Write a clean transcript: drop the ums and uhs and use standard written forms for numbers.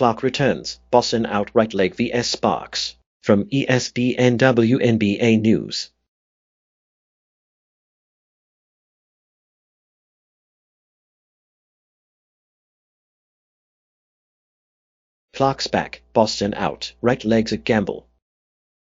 Clark returns, Boston out right leg vs Sparks. From ESPN WNBA News. Clark's back, Boston out, right leg's a gamble.